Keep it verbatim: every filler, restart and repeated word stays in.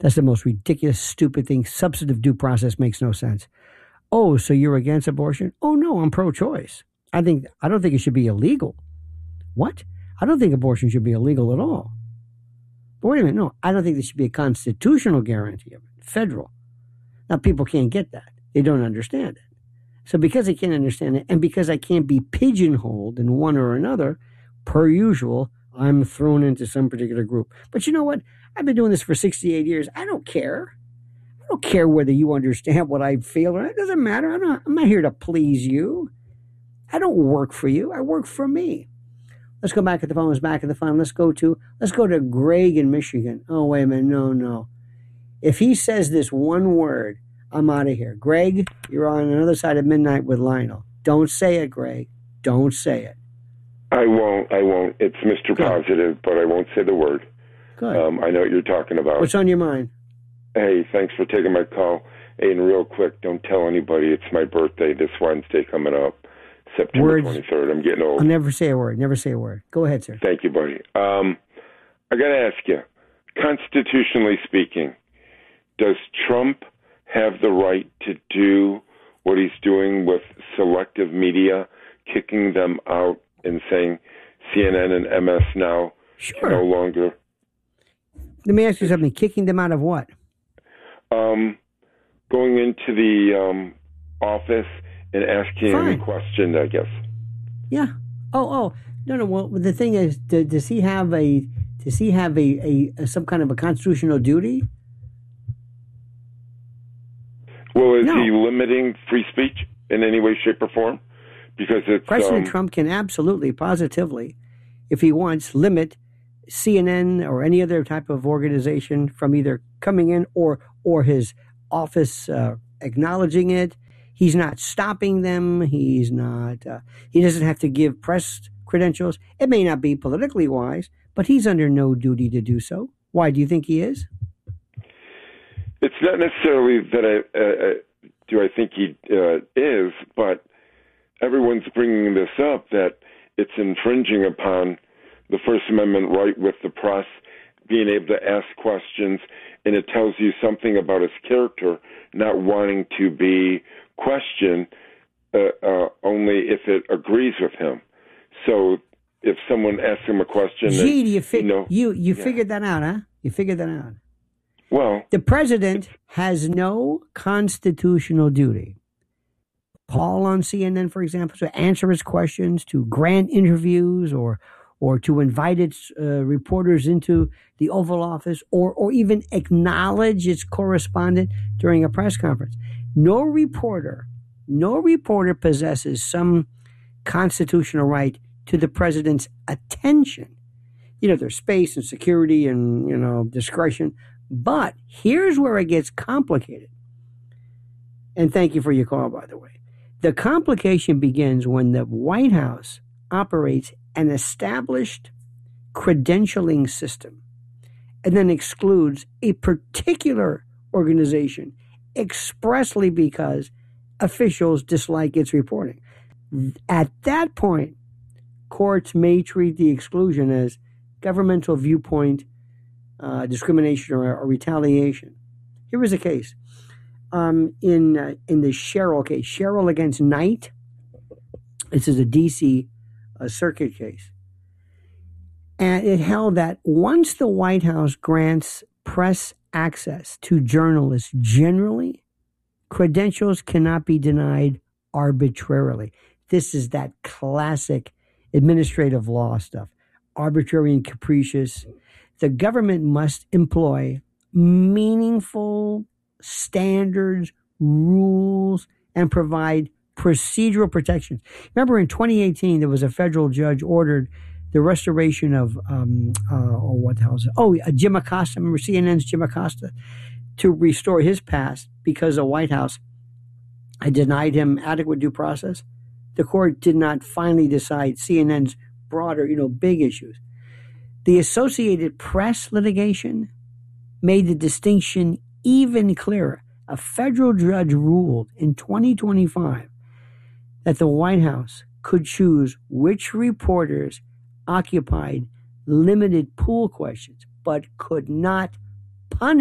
That's the most ridiculous, stupid thing. Substantive due process makes no sense. Oh, so you're against abortion? Oh, no, I'm pro-choice. I think I don't think it should be illegal. What? I don't think abortion should be illegal at all. But wait a minute, no, I don't think there should be a constitutional guarantee of it, federal. Now, people can't get that. They don't understand it. So because I can't understand it, and because I can't be pigeonholed in one or another, per usual, I'm thrown into some particular group. But you know what? I've been doing this for sixty-eight years. I don't care. I don't care whether you understand what I feel or not. It doesn't matter. I'm not, I'm not here to please you. I don't work for you. I work for me. Let's go back at the phone. Let's back at the phone. Let's go to, let's go to Greg in Michigan. Oh, wait a minute. No, no. If he says this one word, I'm out of here. Greg, you're on another side of midnight with Lionel. Don't say it, Greg. Don't say it. I won't. I won't. It's Mister Good. Positive, but I won't say the word. Good. Um, I know what you're talking about. What's on your mind? Hey, thanks for taking my call. Hey, and real quick, don't tell anybody it's my birthday this Wednesday coming up, September Words. twenty-third. I'm getting old. I'll never say a word. Never say a word. Go ahead, sir. Thank you, buddy. Um, I got to ask you, constitutionally speaking, does Trump have the right to do what he's doing with selective media, kicking them out and saying C N N and M S now sure. can no longer? Let me ask you something. Kicking them out of what? Um, going into the um, office and asking Fine. any question, I guess. Yeah. Oh, oh. No, no. Well, the thing is, does he have a does he have a, a some kind of a constitutional duty? Well, is no. he limiting free speech in any way, shape, or form? Because it's President um, Trump can absolutely, positively, if he wants, limit C N N or any other type of organization from either coming in or or his office uh, acknowledging it. He's not stopping them. He's not. Uh, he doesn't have to give press credentials. It may not be politically wise, but he's under no duty to do so. Why do you think he is? It's not necessarily that I uh, do I think he uh, is, but everyone's bringing this up that it's infringing upon the First Amendment right with the press being able to ask questions, and it tells you something about his character not wanting to be questioned uh, uh, only if it agrees with him. So if someone asks him a question, Gee, and, you, fi- you know, you you yeah. figured that out, huh? You figured that out. Well, the president has no constitutional duty. Call on C N N, for example, to answer its questions, to grant interviews, or or to invite its uh, reporters into the Oval Office, or or even acknowledge its correspondent during a press conference. No reporter, no reporter possesses some constitutional right to the president's attention. You know, there's space and security and, you know, discretion. But here's where it gets complicated. And thank you for your call, by the way. The complication begins when the White House operates an established credentialing system and then excludes a particular organization expressly because officials dislike its reporting. At that point, courts may treat the exclusion as governmental viewpoint uh, discrimination or, or retaliation. Here was a case. Um, in uh, in the Sherrill case, Sherrill against Knight. This is a D C uh, circuit case. And it held that once the White House grants press access to journalists generally, credentials cannot be denied arbitrarily. This is that classic administrative law stuff. Arbitrary and capricious. The government must employ meaningful standards, rules, and provide procedural protections. Remember, in twenty eighteen, there was a federal judge ordered the restoration of, um, uh, oh, what the hell is it? Oh, uh, Jim Acosta. Remember C N N's Jim Acosta? To restore his past because the White House had denied him adequate due process. The court did not finally decide C N N's broader, you know, big issues. The Associated Press litigation made the distinction even clearer. A federal judge ruled in twenty twenty-five that the White House could choose which reporters occupied limited pool questions, but could not